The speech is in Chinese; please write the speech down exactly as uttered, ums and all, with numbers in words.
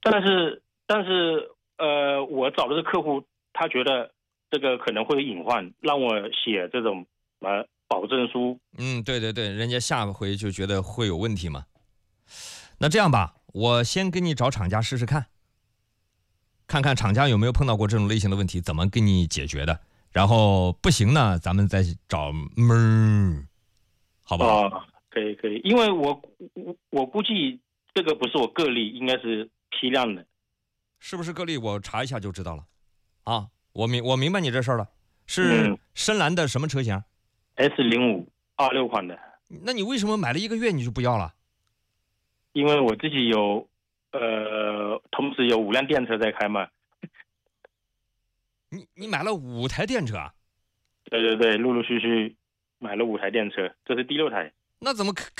但是但是呃，我找的这客户，他觉得这个可能会有隐患，让我写这种呃保证书。 嗯，对对对，人家下回就觉得会有问题嘛。那这样吧，我先给你找厂家试试看，看看厂家有没有碰到过这种类型的问题，怎么给你解决的。然后不行呢，咱们再找门儿，好不好？ 哦，可以可以，因为我我我估计这个不是我个例，应该是批量的。 是不是个例？我查一下就知道了。啊，我明我明白你这事儿了，是嗯深蓝的什么车型？ ，S 零五二六款的， 那你为什么买了一个月你就不要了？ 因为我自己有呃，同时有五辆电车在开嘛。 你你买了五台电车啊？ 对对对，陆陆续续买了五台电车，这是第六台。 那怎么开